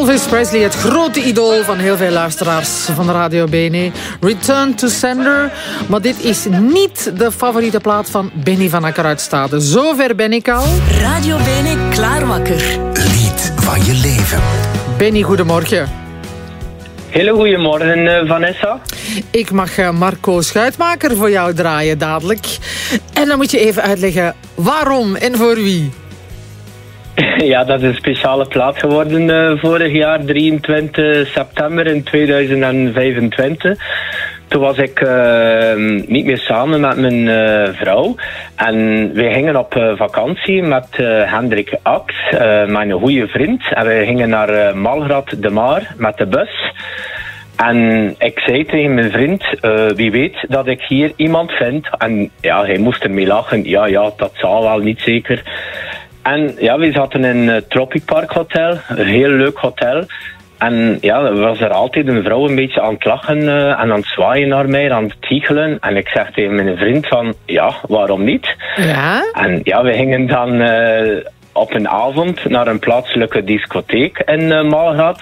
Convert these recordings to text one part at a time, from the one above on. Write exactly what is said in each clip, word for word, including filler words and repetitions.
Elvis Presley, het grote idool van heel veel luisteraars van de Radio Bene. Return to Sender. Maar dit is niet de favoriete plaat van Benny van Akker uit Stade. Zover ben ik al. Radio Bene klaarwakker. Lied van je leven. Benny, goedemorgen. Hele goedemorgen, uh, Vanessa. Ik mag uh, Marco Schuitmaker voor jou draaien dadelijk. En dan moet je even uitleggen waarom en voor wie. Ja, dat is een speciale plaat geworden uh, vorig jaar, drieëntwintig september in tweeduizend vijfentwintig. Toen was ik uh, niet meer samen met mijn uh, vrouw. En wij gingen op uh, vakantie met uh, Hendrik Ax, uh, mijn goede vriend. En wij gingen naar uh, Malgrad de Maar met de bus. En ik zei tegen mijn vriend, uh, wie weet dat ik hier iemand vind. En ja, hij moest ermee lachen. Ja, ja, dat zal wel, niet zeker. En ja, we zaten in het Tropic Park Hotel, een heel leuk hotel. En ja, er was er altijd een vrouw een beetje aan het lachen uh, en aan het zwaaien naar mij, aan het giechelen. En ik zeg tegen mijn vriend van, ja, waarom niet? Ja? En ja, we gingen dan uh, op een avond naar een plaatselijke discotheek in uh, Malgrad.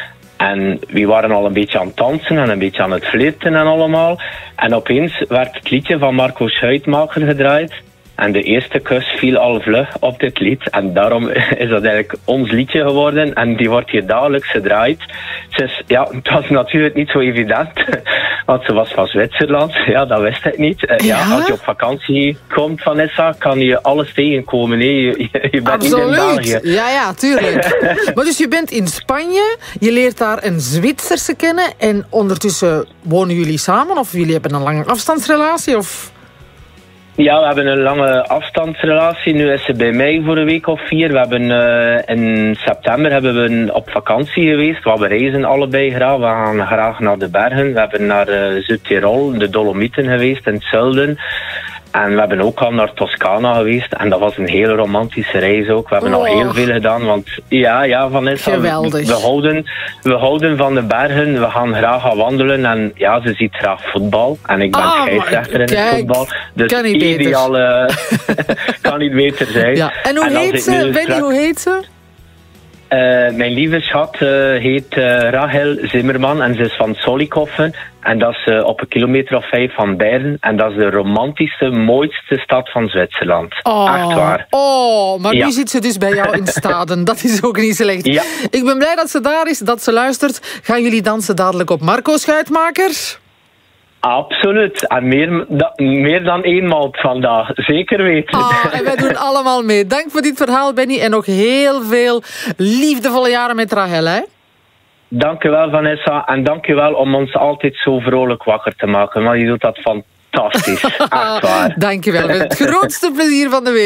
En we waren al een beetje aan het dansen en een beetje aan het flirten en allemaal. En opeens werd het liedje van Marco Schuitmaker gedraaid. En de eerste kus viel al vlug op dit lied. En daarom is dat eigenlijk ons liedje geworden. En die wordt hier dagelijks gedraaid. Dus ja, het was natuurlijk niet zo evident. Want ze was van Zwitserland. Ja, dat wist ik niet. Uh, ja? Ja, als je op vakantie komt, Vanessa, kan je alles tegenkomen. Nee, je, je, je bent Absoluut. Niet in België. Ja, ja, tuurlijk. Maar dus je bent in Spanje. Je leert daar een Zwitserse kennen. En ondertussen wonen jullie samen? Of jullie hebben een lange afstandsrelatie? Of... Ja, we hebben een lange afstandsrelatie. Nu is ze bij mij voor een week of vier. We hebben uh, in september hebben we op vakantie geweest. We reizen allebei graag. We gaan graag naar de bergen. We hebben naar uh, Zuid-Tirol, de Dolomieten geweest in het zuiden. En we hebben ook al naar Toscana geweest. En dat was een heel romantische reis ook. We hebben oh. nog heel veel gedaan. Want ja, ja, Vanessa, geweldig. We, we, houden, we houden van de bergen. We gaan graag gaan wandelen. En ja, ze ziet graag voetbal. En ik ben ah, scheidsrechter in het voetbal. Dus kan niet ideaal uh, kan niet beter zijn. Ja. En hoe en heet ze? Benny, straks... hoe heet ze? Uh, mijn lieve schat uh, heet uh, Rachel Zimmerman en ze is van Zollikofen. En dat is uh, op een kilometer of vijf van Bern. En dat is de romantischste, mooiste stad van Zwitserland. Oh, echt waar. Oh, maar ja. nu zit ze dus bij jou in Staden. Dat is ook niet slecht. Ja. Ik ben blij dat ze daar is, dat ze luistert. Gaan jullie dansen dadelijk op Marco Schuitmaker? Absoluut. En meer, da, meer dan eenmaal vandaag. Zeker weten. Oh, en wij doen allemaal mee. Dank voor dit verhaal, Benny. En nog heel veel liefdevolle jaren met Rachel, hè? Dank je wel, Vanessa. En dank je wel om ons altijd zo vrolijk wakker te maken. Want je doet dat fantastisch. Echt waar. Dank je wel. Met het grootste plezier van de wereld.